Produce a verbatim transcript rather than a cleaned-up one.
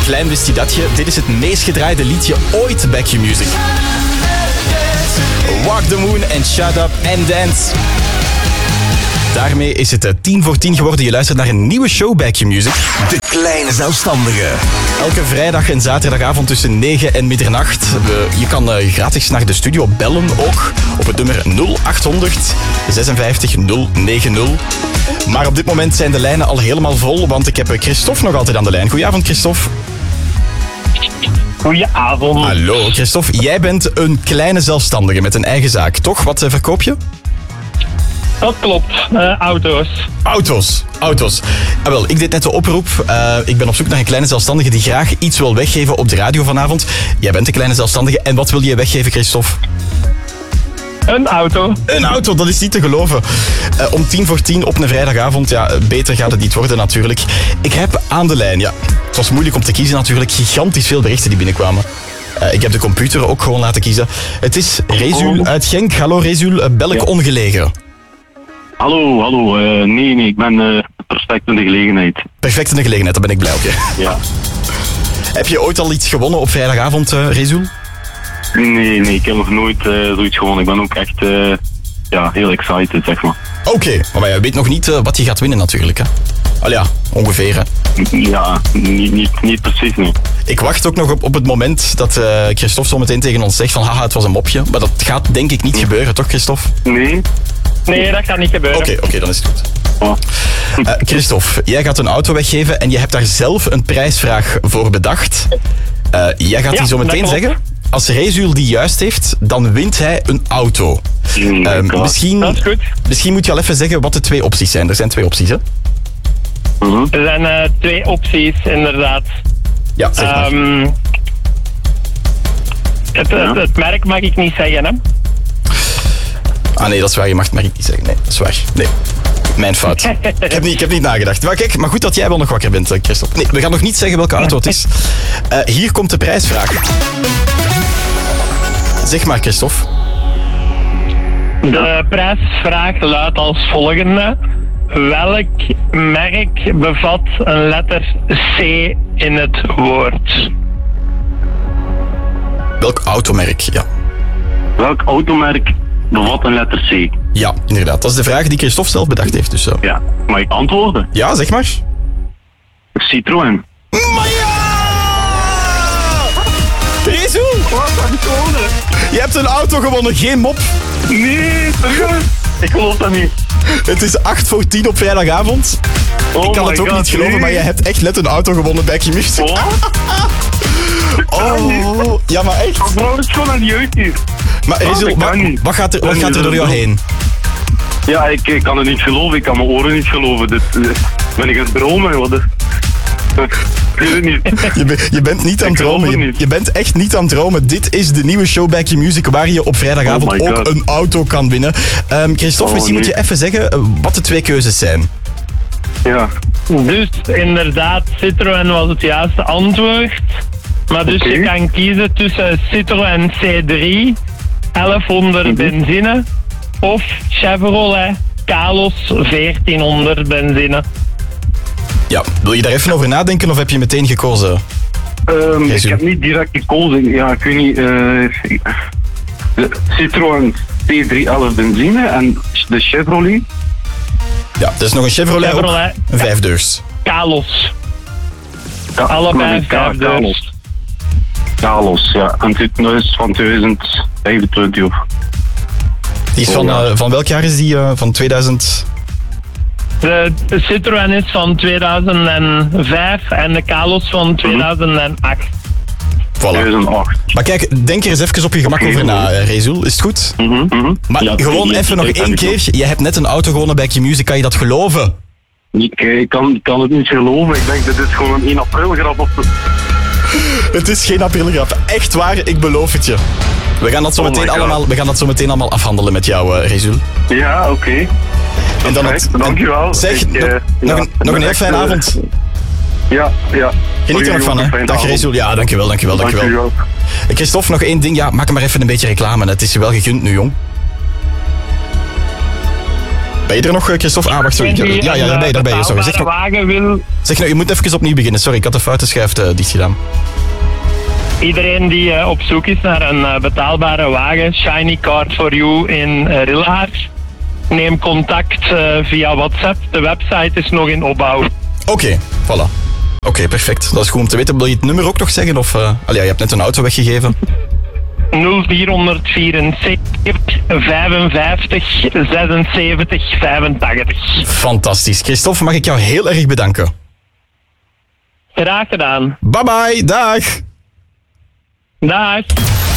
Klein wist je datje. Dit is het meest gedraaide liedje ooit bij Q-Music. Walk the Moon en Shut Up and Dance. Daarmee is het tien voor tien geworden. Je luistert naar een nieuwe show bij Q-Music. De Kleine Zelfstandige. Elke vrijdag en zaterdagavond tussen negen en middernacht. We, je kan uh, gratis naar de studio bellen ook. Op het nummer nul acht honderd zesenvijftig nul negentig. Maar op dit moment zijn de lijnen al helemaal vol. Want ik heb Christophe nog altijd aan de lijn. Goedenavond, Christophe. Goedenavond. Hallo, Christophe. Jij bent een kleine zelfstandige met een eigen zaak, toch? Wat uh, verkoop je? Dat klopt, uh, auto's. Auto's, auto's. Ah, wel, ik deed net de oproep. Uh, ik ben op zoek naar een kleine zelfstandige die graag iets wil weggeven op de radio vanavond. Jij bent een kleine zelfstandige. En wat wil je weggeven, Christophe? Een auto. Een auto, dat is niet te geloven. Uh, om tien voor tien op een vrijdagavond. Ja, beter gaat het niet worden natuurlijk. Ik heb aan de lijn, ja. Het was moeilijk om te kiezen natuurlijk. Gigantisch veel berichten die binnenkwamen. Uh, ik heb de computer ook gewoon laten kiezen. Het is Rezul uit Genk. Hallo Rezul, uh, bel ik ja. ongelegen? Hallo, hallo. Uh, nee, nee, ik ben uh, perfect in de gelegenheid. Perfect in de gelegenheid, daar ben ik blij op je. Ja. Heb je ooit al iets gewonnen op vrijdagavond, uh, Rezul? Nee, nee, ik heb nog nooit uh, zoiets gewonnen. Ik ben ook echt uh, ja, heel excited, zeg maar. Oké, okay, maar je weet nog niet uh, wat je gaat winnen natuurlijk, hè? Al ja, ongeveer, hè? Ja, niet, niet, niet precies, nee. Ik wacht ook nog op, op het moment dat uh, Christophe zo meteen tegen ons zegt van haha, het was een mopje. Maar dat gaat denk ik niet gebeuren, toch Christophe? Nee. Nee, dat gaat niet gebeuren. Oké, okay, okay, dan is het goed. Oh. Uh, Christophe, jij gaat een auto weggeven en je hebt daar zelf een prijsvraag voor bedacht. Uh, jij gaat ja, die zo meteen zeggen. Als Rezul die juist heeft, dan wint hij een auto. Mm, uh, misschien, dat is goed. Misschien moet je al even zeggen wat de twee opties zijn. Er zijn twee opties, hè? Mm-hmm. Er zijn uh, twee opties, inderdaad. Ja, zeg maar. Um, het, ja. het, het merk mag ik niet zeggen, hè? Ah nee, dat is waar. Je mag het merk niet zeggen. Nee, dat is waar. Nee. Mijn fout. ik, heb niet, ik heb niet nagedacht. Maar kijk, maar goed dat jij wel nog wakker bent, Christophe. Nee, we gaan nog niet zeggen welke auto het is. Uh, hier komt de prijsvraag. Zeg maar, Christophe. De prijsvraag luidt als volgende. Welk merk bevat een letter C in het woord? Welk automerk, ja. Welk automerk bevat een letter C? Ja, inderdaad. Dat is de vraag die Christophe zelf bedacht heeft. Dus, uh. Ja, mag ik antwoorden? Ja, zeg maar. Citroën. Maar ja! Rezul! Wat heb ik gewonnen? Je hebt een auto gewonnen, geen mop. Nee, serieus? Ik geloof dat niet. Het is acht voor tien op vrijdagavond. Oh ik kan het ook God, niet geloven, nee. maar jij hebt echt net een auto gewonnen bij Q-Music. Oh? Oh, ja, maar echt. Mevrouw, het is gewoon een jeugdje. Maar Rezul, oh, wat, wat gaat er, wat gaat er door jou heen? Ja, ik, ik kan het niet geloven. Ik kan mijn oren niet geloven. Dit, uh, ben ik aan het dromen? Wat is... Ik weet het niet. Je, be, je bent niet aan het dromen. Je, je bent echt niet aan het dromen. Dit is de nieuwe show bij Q-Music waar je op vrijdagavond oh ook een auto kan winnen. Um, Christophe, oh, misschien nee. moet je even zeggen uh, wat de twee keuzes zijn. Ja. Dus inderdaad, Citroën was het juiste antwoord. Maar dus okay. je kan kiezen tussen Citroën C drie, elfhonderd mm-hmm. benzine of Chevrolet Kalos veertienhonderd benzine. Ja, wil je daar even over nadenken of heb je meteen gekozen? Um, ik heb niet direct gekozen. Ja, ik weet niet. Uh, de Citroën C drie elf benzine en de Chevrolet. Ja, er is nog een Chevrolet, Chevrolet ook. Een vijfdeurs. Kalos. Ka- Allebei Ka- vijfdeurs. Kalos, ja. En dit is van tweeduizend vijfentwintig of... Die is van, uh, van welk jaar is die? Uh, van tweeduizend... De, de Citroën is van tweeduizend vijf en de Kalos van tweeduizend acht. Voilà. tweeduizend acht. Maar kijk, denk er eens even op je gemak okay, over na, uh, Rezul. Is het goed? Mm-hmm, mm-hmm. Maar ja, gewoon even ik, nog ik, één ik keer. Je hebt net een auto gewonnen bij Q-Music. Kan je dat geloven? Ik, ik, kan, ik kan het niet geloven. Ik denk dat dit gewoon een één april grap op de... Het is geen aprilgrap. Echt waar, ik beloof het je. We gaan dat zo, oh meteen, allemaal, we gaan dat zo meteen allemaal afhandelen met jou, uh, Rezul. Ja, oké. Okay. En dan het, dankjewel. Zeg, ik, nog, uh, nog, ja, een, nog een heel fijne uh, avond. Ja, ja. Geniet er nog van, hè. Dag Rezul. Ja, dankjewel, dankjewel, dankjewel. dankjewel. Christophe, nog één ding. Ja, maak maar even een beetje reclame. Het is je wel gegund nu, jong. Ben je er nog, Christophe? Ah, wacht, sorry. Die Ja, ja, daar ben je, daar ben je. Sorry. Zeg, nog, wagen wil... zeg nou, je moet even opnieuw beginnen. Sorry, ik had de foute schijf uh, dicht gedaan. Iedereen die uh, op zoek is naar een uh, betaalbare wagen, Shiny Card for You in uh, Rillehaar, neem contact uh, via WhatsApp. De website is nog in opbouw. Oké, okay, voilà. Oké, okay, perfect. Dat is goed om te weten. Wil je het nummer ook nog zeggen? Of, uh... Allee, ja, je hebt net een auto weggegeven. nul vier vierenzeventig vijfenvijftig zesenzeventig vijfentachtig. Fantastisch. Christophe, mag ik jou heel erg bedanken. Graag gedaan. Bye bye, dag. Dag.